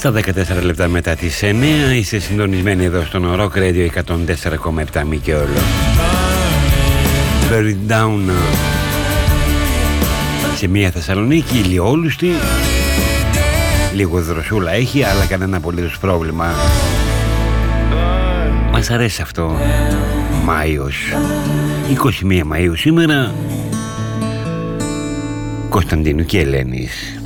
Στα 14 λεπτά μετά τις 9 είστε συντονισμένοι εδώ στον Rock Radio 104,7 ΜΚΟ. Buried Down σε μια Θεσσαλονίκη ηλιόλουστη, λίγο δροσούλα έχει, αλλά κανένα απολύτως πρόβλημα. Μας αρέσει αυτό. Μάιος, 21 Μαΐου σήμερα, Κωνσταντίνου και Ελένης.